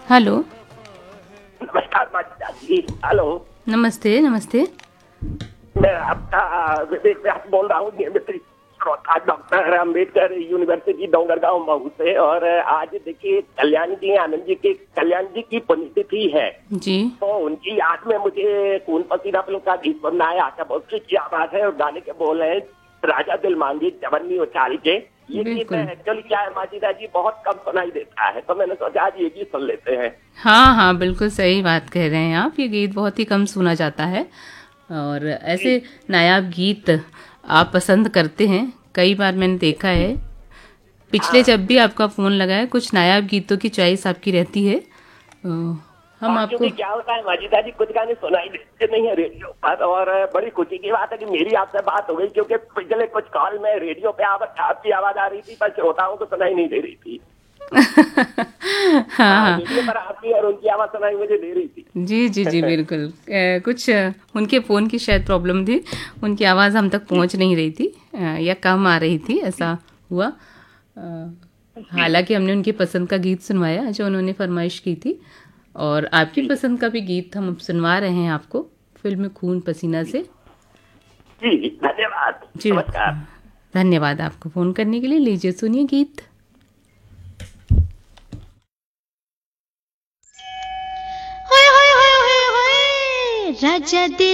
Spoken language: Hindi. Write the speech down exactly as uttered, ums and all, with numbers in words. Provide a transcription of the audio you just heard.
हेलो। नमस्कार माता जी। हेलो। नमस्ते नमस्ते। मैं आपका विवेक व्यास बोल रहा हूँ, नियमित श्रोता डॉक्टर अम्बेडकर यूनिवर्सिटी डोंगरगांव मऊ से। और आज देखिए कल्याण जी आनंद जी के कल्याण जी की पुण्यतिथि है जी। तो उनकी याद में मुझे खून पसीना फिल्म का गीत सुनना है। आशा भोसले की आवाज है और गाने के बोल है राजा दिल मांगी जवन्नी उछाल के। ये गीत बिल्कुल। एक्चुअली क्या है माजिदा जी, बहुत कम सुनाई देता है, तो मैंने सोचा आज ये गीत सुन लेते हैं। हाँ हाँ, बिल्कुल सही बात कह रहे हैं आप। ये गीत बहुत ही कम सुना जाता है और जी ऐसे नायाब गीत आप पसंद करते हैं। कई बार मैंने देखा है, पिछले हाँ। जब भी आपका फ़ोन लगा है कुछ नायाब गीतों की चॉइस आपकी रहती है। तो हम हाँ, आपको। क्योंकि क्या होता है माजिदा जी, कुछ गाने सुनाई देते नहीं है रेडियो पर। और बड़ी खुशी की बात है कि मेरी आपसे बात हो गई, क्योंकि पिछले कुछ कॉल में रेडियो पे आप, आपकी आवाज आ रही थी पर श्रोताओं को सुनाई नहीं दे रही थी। हाँ हाँ, हाँ। रेडियो पर आपकी और उनकी आवाज सुनाई मुझे दे रही थी। जी जी जी, बिल्कुल। अ, कुछ अ, उनके फ़ोन की शायद प्रॉब्लम थी, उनकी आवाज़ हम तक जी पहुंच नहीं रही थी, अ, या कम आ रही थी, ऐसा हुआ। अ, जी हालांकि हमने उनकी पसंद का गीत सुनवाया जो उन्होंने फरमाइश की थी, और आपकी जी पसंद का भी गीत हम अब सुनवा रहे हैं आपको, फिल्म खून पसीना जी से। जी, धन्यवाद। जी, नमस्कार। धन्यवाद आपको फ़ोन करने के लिए। लीजिए सुनिए गीत। होए होए होए होए होए राजा दिल